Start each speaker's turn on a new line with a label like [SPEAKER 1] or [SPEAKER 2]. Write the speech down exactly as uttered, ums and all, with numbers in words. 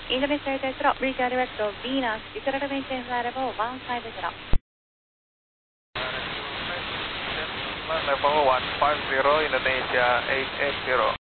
[SPEAKER 1] Indonesia eight eight zero, reach direct to Venus, Itarata maintain flight level one five zero.
[SPEAKER 2] Level one five zero, Indonesia eight eight zero.